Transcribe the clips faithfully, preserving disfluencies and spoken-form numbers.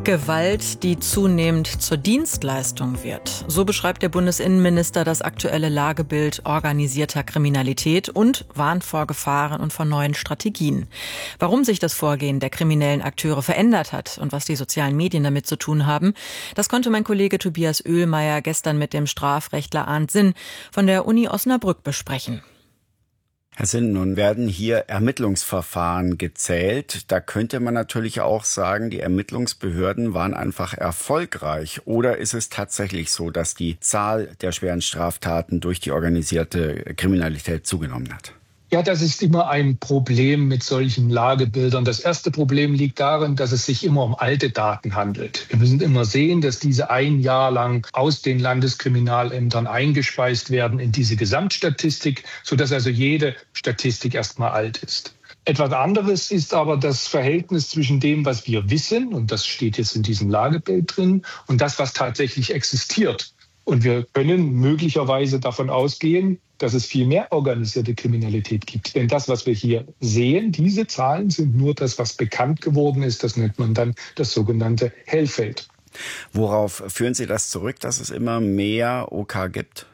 Gewalt, die zunehmend zur Dienstleistung wird. So beschreibt der Bundesinnenminister das aktuelle Lagebild organisierter Kriminalität und warnt vor Gefahren und vor neuen Strategien. Warum sich das Vorgehen der kriminellen Akteure verändert hat und was die sozialen Medien damit zu tun haben, das konnte mein Kollege Tobias Oehlmeier gestern mit dem Strafrechtler Arndt Sinn von der Uni Osnabrück besprechen. Herr Sinn, nun werden hier Ermittlungsverfahren gezählt. Da könnte man natürlich auch sagen, die Ermittlungsbehörden waren einfach erfolgreich. Oder ist es tatsächlich so, dass die Zahl der schweren Straftaten durch die organisierte Kriminalität zugenommen hat? Ja, das ist immer ein Problem mit solchen Lagebildern. Das erste Problem liegt darin, dass es sich immer um alte Daten handelt. Wir müssen immer sehen, dass diese ein Jahr lang aus den Landeskriminalämtern eingespeist werden in diese Gesamtstatistik, sodass also jede Statistik erstmal alt ist. Etwas anderes ist aber das Verhältnis zwischen dem, was wir wissen, und das steht jetzt in diesem Lagebild drin, und das, was tatsächlich existiert. Und wir können möglicherweise davon ausgehen, dass es viel mehr organisierte Kriminalität gibt. Denn das, was wir hier sehen, diese Zahlen sind nur das, was bekannt geworden ist. Das nennt man dann das sogenannte Hellfeld. Worauf führen Sie das zurück, dass es immer mehr O K gibt?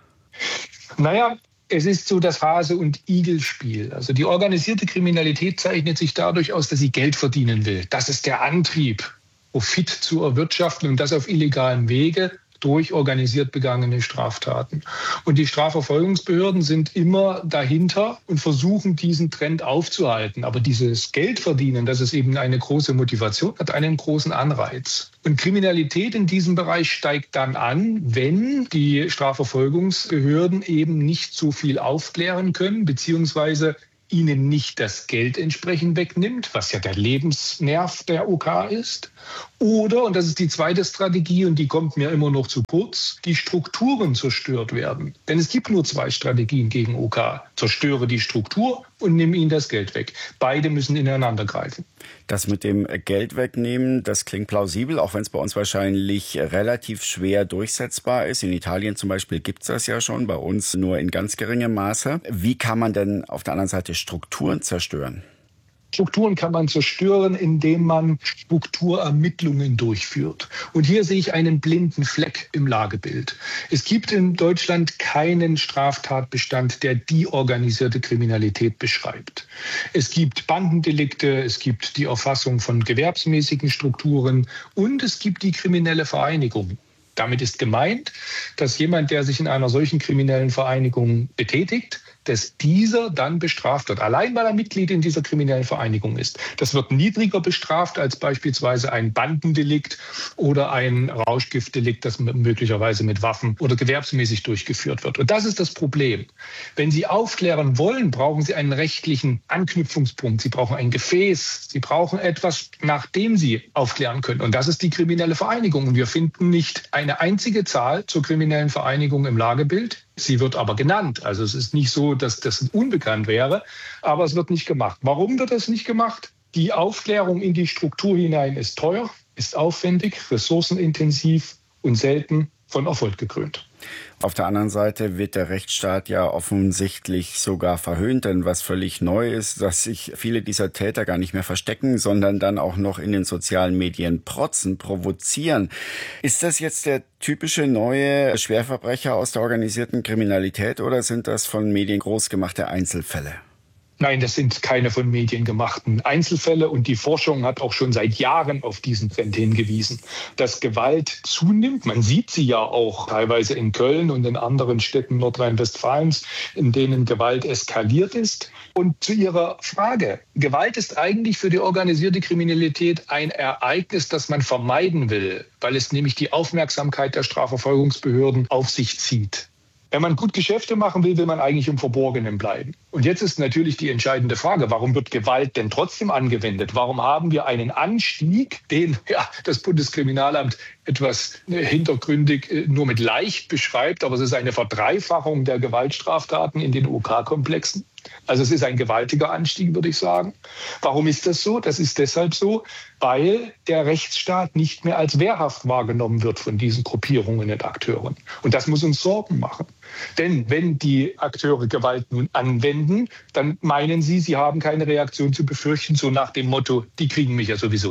Naja, es ist so das Hase- und Igel-Spiel. Also die organisierte Kriminalität zeichnet sich dadurch aus, dass sie Geld verdienen will. Das ist der Antrieb, Profit zu erwirtschaften, und das auf illegalem Wege, durch organisiert begangene Straftaten. Und die Strafverfolgungsbehörden sind immer dahinter und versuchen, diesen Trend aufzuhalten. Aber dieses Geldverdienen, das ist eben eine große Motivation, hat einen großen Anreiz. Und Kriminalität in diesem Bereich steigt dann an, wenn die Strafverfolgungsbehörden eben nicht so viel aufklären können, beziehungsweise ihnen nicht das Geld entsprechend wegnimmt, was ja der Lebensnerv der O K ist. Oder, und das ist die zweite Strategie, und die kommt mir immer noch zu kurz, die Strukturen zerstört werden. Denn es gibt nur zwei Strategien gegen O K. Zerstöre die Struktur und nimm ihnen das Geld weg. Beide müssen ineinander greifen. Das mit dem Geld wegnehmen, das klingt plausibel, auch wenn es bei uns wahrscheinlich relativ schwer durchsetzbar ist. In Italien zum Beispiel gibt es das ja schon, bei uns nur in ganz geringem Maße. Wie kann man denn auf der anderen Seite Strukturen zerstören? Strukturen kann man zerstören, indem man Strukturermittlungen durchführt. Und hier sehe ich einen blinden Fleck im Lagebild. Es gibt in Deutschland keinen Straftatbestand, der die organisierte Kriminalität beschreibt. Es gibt Bandendelikte, es gibt die Erfassung von gewerbsmäßigen Strukturen und es gibt die kriminelle Vereinigung. Damit ist gemeint, dass jemand, der sich in einer solchen kriminellen Vereinigung betätigt, dass dieser dann bestraft wird, allein weil er Mitglied in dieser kriminellen Vereinigung ist. Das wird niedriger bestraft als beispielsweise ein Bandendelikt oder ein Rauschgiftdelikt, das möglicherweise mit Waffen oder gewerbsmäßig durchgeführt wird. Und das ist das Problem. Wenn Sie aufklären wollen, brauchen Sie einen rechtlichen Anknüpfungspunkt. Sie brauchen ein Gefäß. Sie brauchen etwas, nach dem Sie aufklären können. Und das ist die kriminelle Vereinigung. Und wir finden nicht eine einzige Zahl zur kriminellen Vereinigung im Lagebild. Sie wird aber genannt. Also es ist nicht so, dass das unbekannt wäre, aber es wird nicht gemacht. Warum wird das nicht gemacht? Die Aufklärung in die Struktur hinein ist teuer, ist aufwendig, ressourcenintensiv und selten von Erfolg gekrönt. Auf der anderen Seite wird der Rechtsstaat ja offensichtlich sogar verhöhnt, denn was völlig neu ist, dass sich viele dieser Täter gar nicht mehr verstecken, sondern dann auch noch in den sozialen Medien protzen, provozieren. Ist das jetzt der typische neue Schwerverbrecher aus der organisierten Kriminalität oder sind das von Medien großgemachte Einzelfälle? Nein, das sind keine von Medien gemachten Einzelfälle und die Forschung hat auch schon seit Jahren auf diesen Trend hingewiesen, dass Gewalt zunimmt. Man sieht sie ja auch teilweise in Köln und in anderen Städten Nordrhein-Westfalens, in denen Gewalt eskaliert ist. Und zu Ihrer Frage, Gewalt ist eigentlich für die organisierte Kriminalität ein Ereignis, das man vermeiden will, weil es nämlich die Aufmerksamkeit der Strafverfolgungsbehörden auf sich zieht. Wenn man gut Geschäfte machen will, will man eigentlich im Verborgenen bleiben. Und jetzt ist natürlich die entscheidende Frage, warum wird Gewalt denn trotzdem angewendet? Warum haben wir einen Anstieg, den ja, das Bundeskriminalamt etwas hintergründig nur mit leicht beschreibt, aber es ist eine Verdreifachung der Gewaltstraftaten in den O K-Komplexen. Also es ist ein gewaltiger Anstieg, würde ich sagen. Warum ist das so? Das ist deshalb so, weil der Rechtsstaat nicht mehr als wehrhaft wahrgenommen wird von diesen Gruppierungen und Akteuren. Und das muss uns Sorgen machen. Denn wenn die Akteure Gewalt nun anwenden, dann meinen sie, sie haben keine Reaktion zu befürchten, so nach dem Motto, die kriegen mich ja sowieso nicht.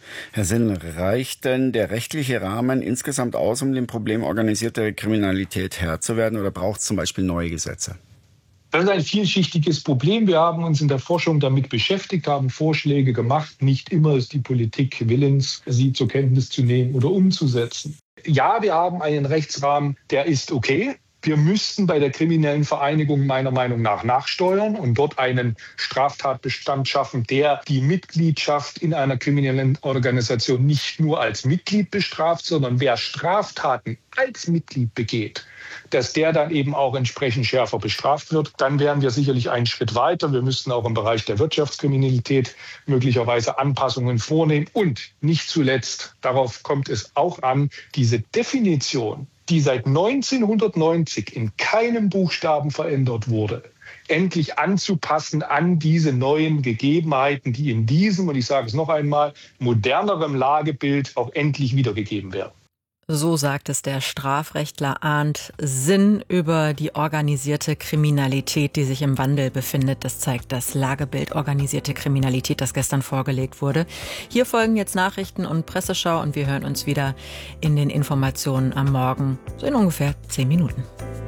Herr Sinn, reicht denn der rechtliche Rahmen insgesamt aus, um dem Problem organisierte Kriminalität Herr zu werden, oder braucht es zum Beispiel neue Gesetze? Das ist ein vielschichtiges Problem. Wir haben uns in der Forschung damit beschäftigt, haben Vorschläge gemacht. Nicht immer ist die Politik willens, sie zur Kenntnis zu nehmen oder umzusetzen. Ja, wir haben einen Rechtsrahmen, der ist okay. Wir müssten bei der kriminellen Vereinigung meiner Meinung nach nachsteuern und dort einen Straftatbestand schaffen, der die Mitgliedschaft in einer kriminellen Organisation nicht nur als Mitglied bestraft, sondern wer Straftaten als Mitglied begeht, dass der dann eben auch entsprechend schärfer bestraft wird. Dann wären wir sicherlich einen Schritt weiter. Wir müssten auch im Bereich der Wirtschaftskriminalität möglicherweise Anpassungen vornehmen. Und nicht zuletzt, darauf kommt es auch an, diese Definition, die seit neunzehnhundertneunzig in keinem Buchstaben verändert wurde, endlich anzupassen an diese neuen Gegebenheiten, die in diesem, und ich sage es noch einmal, modernerem Lagebild auch endlich wiedergegeben werden. So sagt es der Strafrechtler Arndt Sinn über die organisierte Kriminalität, die sich im Wandel befindet. Das zeigt das Lagebild organisierte Kriminalität, das gestern vorgelegt wurde. Hier folgen jetzt Nachrichten und Presseschau und wir hören uns wieder in den Informationen am Morgen, so in ungefähr zehn Minuten.